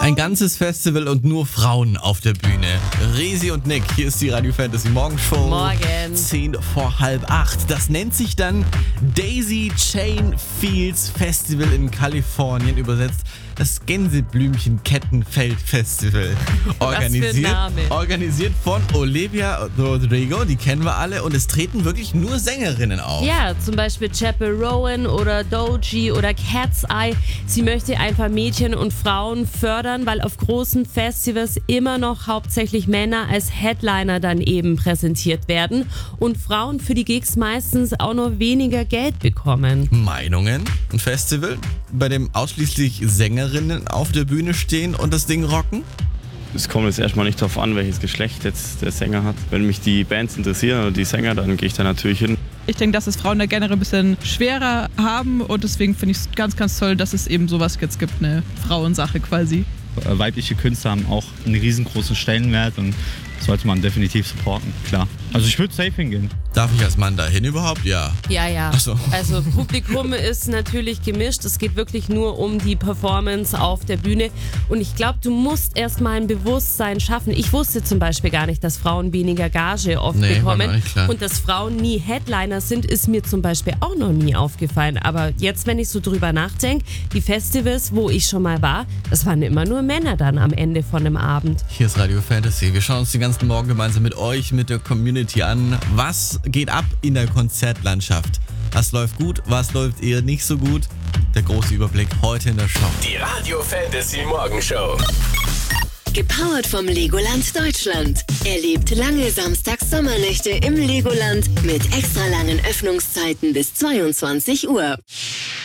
Ein ganzes Festival und nur Frauen auf der Bühne. Resi und Nick, hier ist die Radio Fantasy Morgenshow. Morgen. 7:45. Das nennt sich dann Daisy Chain Fields Festival in Kalifornien, übersetzt das Gänseblümchen-Kettenfeld Festival. Organisiert von Olivia Rodrigo, die kennen wir alle, und es treten wirklich nur Sängerinnen auf. Ja, zum Beispiel Chapel Rowan oder Doji oder Cat's Eye. Sie möchte einfach Mädchen und Frauen fördern, weil auf großen Festivals immer noch hauptsächlich Männer als Headliner dann eben präsentiert werden und Frauen für die Gigs meistens auch noch weniger Geld bekommen. Meinungen? Ein Festival, bei dem ausschließlich Sängerinnen auf der Bühne stehen und das Ding rocken? Es kommt jetzt erstmal nicht darauf an, welches Geschlecht jetzt der Sänger hat. Wenn mich die Bands interessieren oder die Sänger, dann gehe ich da natürlich hin. Ich denke, dass es Frauen da generell ein bisschen schwerer haben und deswegen finde ich es ganz, ganz toll, dass es eben sowas jetzt gibt, eine Frauensache quasi. Weibliche Künstler haben auch einen riesengroßen Stellenwert und sollte man definitiv supporten, klar. Also ich würde safe hingehen. Darf ich als Mann dahin überhaupt? Ja. Ja. Ach so. Also Publikum ist natürlich gemischt. Es geht wirklich nur um die Performance auf der Bühne. Und ich glaube, du musst erstmal ein Bewusstsein schaffen. Ich wusste zum Beispiel gar nicht, dass Frauen weniger Gage oft War bekommen. mir nicht klar. Und dass Frauen nie Headliner sind, ist mir zum Beispiel auch noch nie aufgefallen. Aber jetzt, wenn ich so drüber nachdenke, die Festivals, wo ich schon mal war, das waren immer nur Männer dann am Ende von einem Abend. Hier ist Radio Fantasy. Wir schauen uns den ganzen Morgen gemeinsam mit euch, mit der Community an. Was geht ab in der Konzertlandschaft? Was läuft gut, was läuft eher nicht so gut? Der große Überblick heute in der Show. Die Radio Fantasy Morgenshow. Gepowert vom Legoland Deutschland. Erlebt lange Samstags-Sommernächte im Legoland mit extra langen Öffnungszeiten bis 22 Uhr.